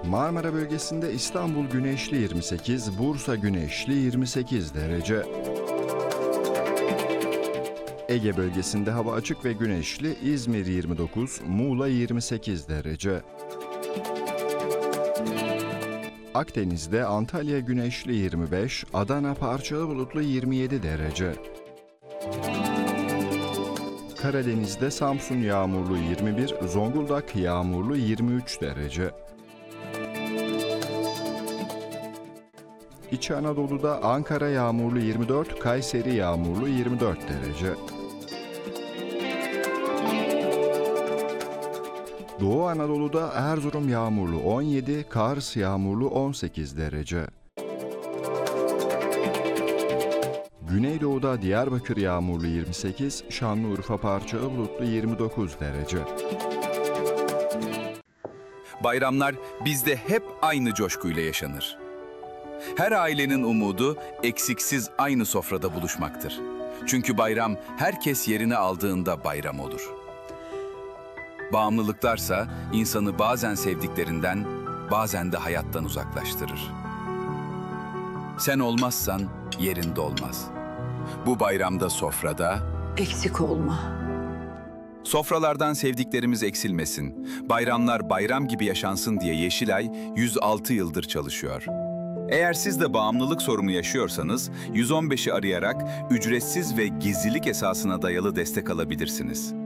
Marmara bölgesinde İstanbul güneşli 28, Bursa güneşli 28 derece. Ege bölgesinde hava açık ve güneşli, İzmir 29, Muğla 28 derece. Akdeniz'de Antalya güneşli 25, Adana parçalı bulutlu 27 derece. Karadeniz'de Samsun yağmurlu 21, Zonguldak yağmurlu 23 derece. İç Anadolu'da Ankara yağmurlu 24, Kayseri yağmurlu 24 derece. Doğu Anadolu'da Erzurum yağmurlu 17, Kars yağmurlu 18 derece. Güneydoğu'da Diyarbakır yağmurlu 28, Şanlıurfa parçalı bulutlu 29 derece. Bayramlar bizde hep aynı coşkuyla yaşanır. Her ailenin umudu eksiksiz aynı sofrada buluşmaktır. Çünkü bayram herkes yerini aldığında bayram olur. Bağımlılıklarsa insanı bazen sevdiklerinden, bazen de hayattan uzaklaştırır. Sen olmazsan yerinde olmaz. Bu bayramda sofrada Eksik olma. sofralardan sevdiklerimiz eksilmesin, bayramlar bayram gibi yaşansın diye Yeşilay 106 yıldır çalışıyor. Eğer siz de bağımlılık sorunu yaşıyorsanız 115'i arayarak ücretsiz ve gizlilik esasına dayalı destek alabilirsiniz.